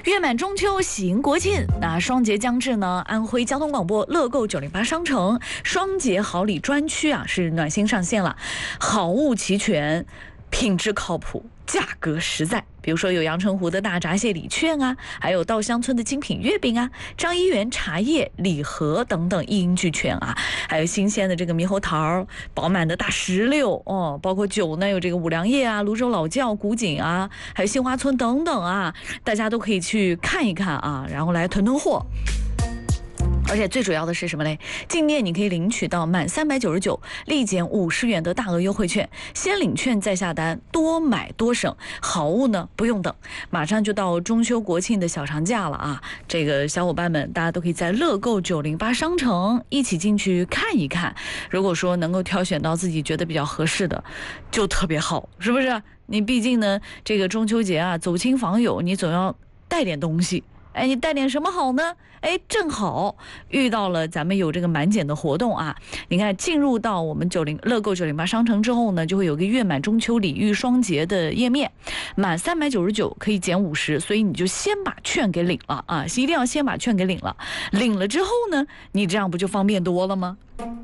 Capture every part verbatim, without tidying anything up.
月满中秋，喜迎国庆，那双节将至呢，安徽交通广播乐购九零八商城双节好礼专区啊是暖心上线了，好物齐全，品质靠谱，价格实在。比如说有阳澄湖的大闸蟹礼券啊，还有稻香村的精品月饼啊，张一元茶叶礼盒等等一应俱全啊，还有新鲜的这个猕猴桃，饱满的大石榴哦，包括酒呢有这个五粮液啊、泸州老窖、古井啊，还有杏花村等等啊，大家都可以去看一看啊，然后来囤囤货。而且最主要的是什么嘞？进店你可以领取到满三百九十九立减五十元的大额优惠券，先领券再下单，多买多省，好物呢不用等，马上就到中秋国庆的小长假了啊！这个小伙伴们，大家都可以在乐购九零八商城一起进去看一看。如果说能够挑选到自己觉得比较合适的，就特别好，是不是？你毕竟呢，这个中秋节啊，走亲访友，你总要带点东西。哎，你带点什么好呢？哎，正好遇到了咱们有这个满减的活动啊！你看，进入到我们九零乐购九零八商城之后呢，就会有个月满中秋礼遇双节的页面，满三百九十九可以减五十，所以你就先把券给领了啊！一定要先把券给领了，领了之后呢，你这样不就方便多了吗？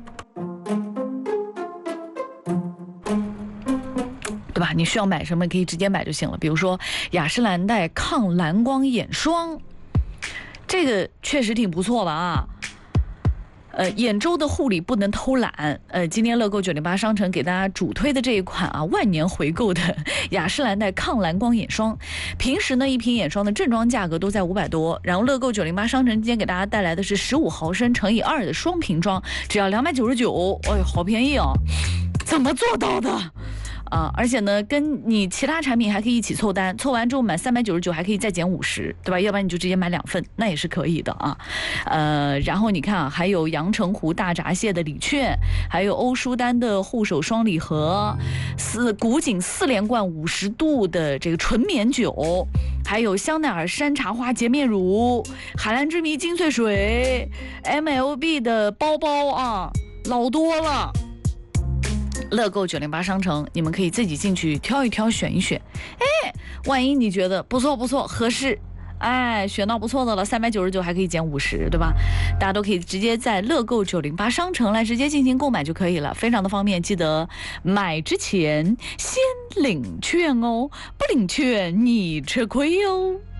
对吧？你需要买什么可以直接买就行了，比如说雅诗兰黛抗蓝光眼霜。这个确实挺不错的啊，呃，眼周的护理不能偷懒。呃，今天乐购九零八商城给大家主推的这一款啊，万年回购的雅诗兰黛抗蓝光眼霜，平时呢一瓶眼霜的正装价格都在五百多，然后乐购九零八商城今天给大家带来的是十五毫升乘以二的双瓶装，只要两百九十九，哎呦，好便宜哦！怎么做到的？啊，而且呢，跟你其他产品还可以一起凑单，凑完之后满三百九十九还可以再减五十，对吧？要不然你就直接买两份，那也是可以的啊。呃，然后你看啊，还有阳澄湖大闸蟹的礼券，还有欧舒丹的护手霜礼盒，四古井四连冠五十度的这个纯棉酒，还有香奈儿山茶花洁面乳，海蓝之谜精粹水 ，M L B 的包包啊，老多了。乐购九零八商城，你们可以自己进去挑一挑，选一选。哎，万一你觉得不错不错合适，哎，选到不错的了，三百九十九还可以减五十，对吧？大家都可以直接在乐购九零八商城来直接进行购买就可以了，非常的方便。记得买之前先领券哦，不领券你吃亏哦。